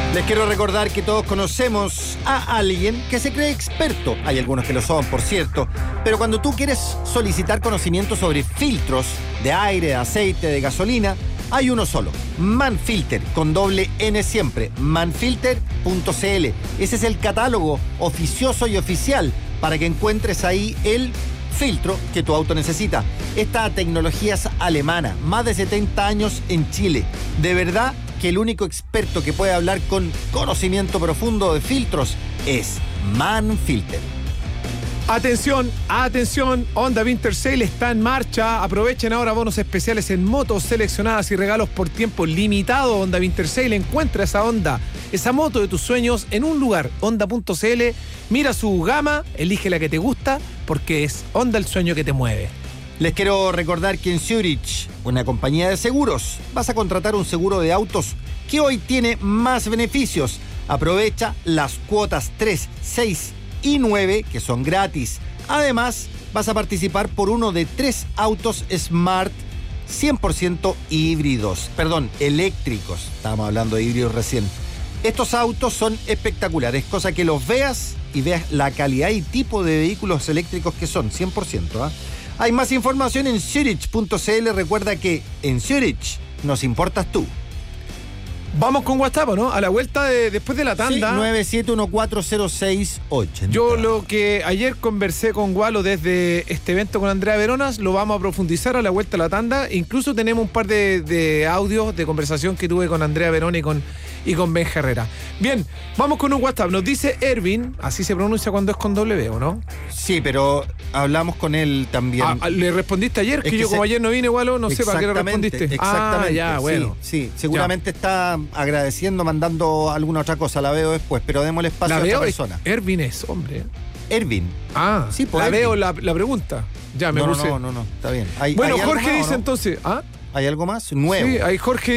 Les quiero recordar que todos conocemos a alguien que se cree experto. Hay algunos que lo son, por cierto. Pero cuando tú quieres solicitar conocimiento sobre filtros de aire, de aceite, de gasolina, hay uno solo. Manfilter, con doble N siempre. Manfilter.cl. Ese es el catálogo oficioso y oficial para que encuentres ahí el filtro que tu auto necesita. Esta tecnología es alemana. Más de 70 años en Chile. De verdad que el único experto que puede hablar con conocimiento profundo de filtros es Manfilter. Atención, atención, Honda Winter Sale está en marcha. Aprovechen ahora bonos especiales en motos seleccionadas y regalos por tiempo limitado. Honda Winter Sale, encuentra esa Honda, esa moto de tus sueños en un lugar, Honda.cl. Mira su gama, elige la que te gusta, porque es Honda el sueño que te mueve. Les quiero recordar que en Zurich, una compañía de seguros, vas a contratar un seguro de autos que hoy tiene más beneficios. Aprovecha las cuotas 3, 6 y 9, que son gratis. Además, vas a participar por uno de 3 autos Smart 100% híbridos. Perdón, eléctricos. Estábamos hablando de híbridos recién. Estos autos son espectaculares, cosa que los veas y veas la calidad y tipo de vehículos eléctricos que son, 100%. ¿eh? Hay más información en Zurich.cl. Recuerda que en Zurich nos importas tú. Vamos con WhatsApp, ¿no? A la vuelta después de la tanda. Sí, 9714068. Yo lo que ayer conversé con Walo desde este evento con Andrea Veronas, lo vamos a profundizar a la vuelta de la tanda. Incluso tenemos un par de audios de conversación que tuve con Andrea Verona y con Ben Herrera. Bien, vamos con un WhatsApp. Nos dice Ervin, así se pronuncia cuando es con W, ¿o no? Sí, pero hablamos con él también. ¿Le respondiste ayer? Que yo como ayer no vine, Walo, no sé para qué le respondiste. Exactamente. Ya, bueno. Sí, seguramente está agradeciendo, mandando alguna otra cosa. La veo después, pero démosle espacio a otra persona. Ervin es hombre. Ervin. Sí, pues la veo la pregunta. Ya, me puse. No, está bien. Bueno, ¿hay Jorge dice no? entonces. ¿Hay algo más? Nuevo. Sí,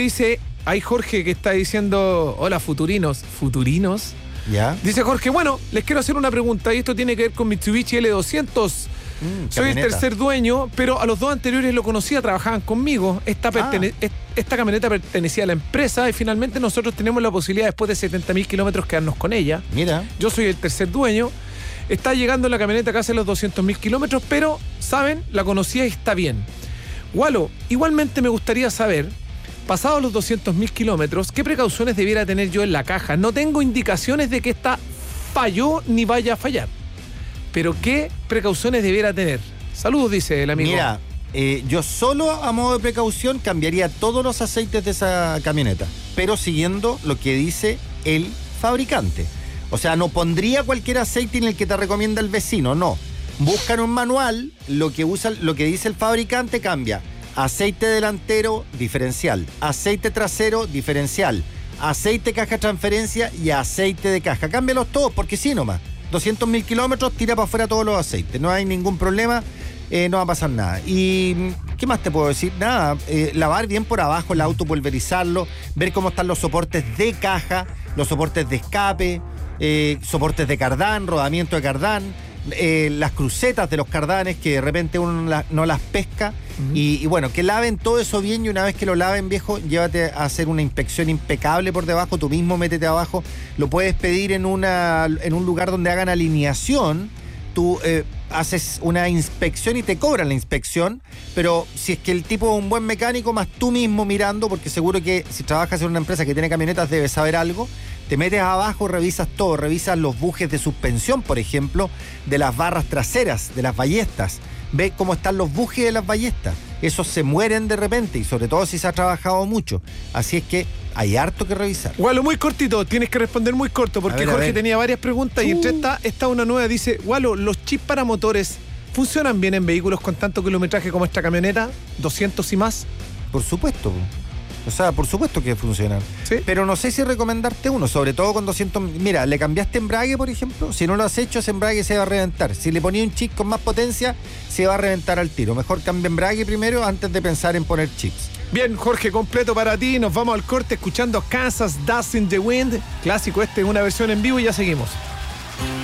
hay Jorge que está diciendo, hola futurinos. ¿Futurinos? Ya. Dice Jorge, bueno, les quiero hacer una pregunta y esto tiene que ver con Mitsubishi L200. Soy el tercer dueño, pero a los dos anteriores lo conocía, trabajaban conmigo. Esta camioneta pertenecía a la empresa y finalmente nosotros tenemos la posibilidad después de 70.000 kilómetros quedarnos con ella. Mira. Yo soy el tercer dueño. Está llegando la camioneta casi a los 200.000 kilómetros, pero, ¿saben? La conocía y está bien. Walo, igualmente me gustaría saber, pasados los 200.000 kilómetros, ¿qué precauciones debiera tener yo en la caja? No tengo indicaciones de que esta falló ni vaya a fallar. Pero ¿qué precauciones debiera tener? Saludos, dice el amigo. Mira, yo solo a modo de precaución cambiaría todos los aceites de esa camioneta, pero siguiendo lo que dice el fabricante. O sea, no pondría cualquier aceite en el que te recomienda el vecino, no. Busca en un manual lo que dice el fabricante, cambia. Aceite delantero, diferencial. Aceite trasero, diferencial. Aceite caja de transferencia y aceite de caja. Cámbialos todos, porque sí nomás. 200.000 kilómetros, tira para afuera todos los aceites. No hay ningún problema, no va a pasar nada. ¿Y qué más te puedo decir? Nada, lavar bien por abajo el auto, pulverizarlo, ver cómo están los soportes de caja, los soportes de escape, soportes de cardán, rodamiento de cardán, las crucetas de los cardanes que de repente uno no las pesca. Y bueno, que laven todo eso bien y una vez que lo laven, viejo, llévate a hacer una inspección impecable por debajo, tú mismo métete abajo, lo puedes pedir en un lugar donde hagan alineación, tú haces una inspección y te cobran la inspección, pero si es que el tipo es un buen mecánico, más tú mismo mirando, porque seguro que si trabajas en una empresa que tiene camionetas debes saber algo, te metes abajo, revisas todo, revisas los bujes de suspensión, por ejemplo, de las barras traseras, de las ballestas. Ve cómo están los bujes de las ballestas. Esos se mueren de repente y sobre todo si se ha trabajado mucho. Así es que hay harto que revisar. Walo, muy cortito, tienes que responder muy corto porque Jorge tenía varias preguntas y entre esta una nueva. Dice, Walo, ¿los chips para motores funcionan bien en vehículos con tanto kilometraje como esta camioneta? ¿200 y más? Por supuesto. O sea, por supuesto que funcionan. ¿Sí? Pero no sé si recomendarte uno, sobre todo con 200... Mira, ¿le cambiaste embrague, por ejemplo? Si no lo has hecho, ese embrague se va a reventar. Si le ponías un chip con más potencia, se va a reventar al tiro. Mejor cambia embrague primero antes de pensar en poner chips. Bien, Jorge, completo para ti. Nos vamos al corte escuchando Kansas Dust in the Wind. Clásico una versión en vivo y ya seguimos.